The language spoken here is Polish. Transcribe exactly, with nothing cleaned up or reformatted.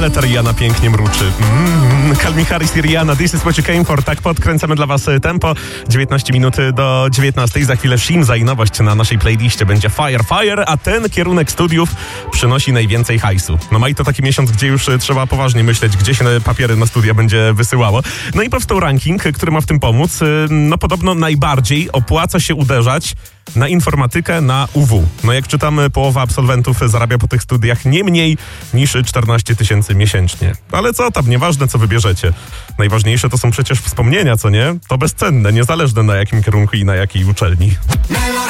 Ta Rihanna pięknie mruczy. Mm, Calvin Harris i Rihanna, this is what you came for. Tak podkręcamy dla was tempo. dziewiętnaście minut do dziewiętnastej. Za chwilę Shimza i nowość na naszej playliście będzie Fire Fire, a ten kierunek studiów przynosi najwięcej hajsu. No maj to taki miesiąc, gdzie już trzeba poważnie myśleć, gdzie się papiery na studia będzie wysyłało. No i powstał ranking, który ma w tym pomóc. No podobno najbardziej opłaca się uderzać na informatykę, na U W. No jak czytamy, połowa absolwentów zarabia po tych studiach nie mniej niż czternaście tysięcy miesięcznie. Ale co tam, nieważne co wybierzecie. Najważniejsze to są przecież wspomnienia, co nie? To bezcenne, niezależne na jakim kierunku i na jakiej uczelni.